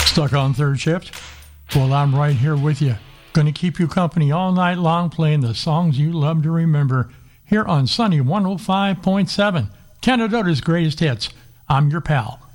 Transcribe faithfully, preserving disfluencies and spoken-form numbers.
Stuck on third shift? Well, I'm right here with you. Going to keep you company all night long playing the songs you love to remember here on Sunny one oh five point seven, Canada's greatest hits. I'm your pal,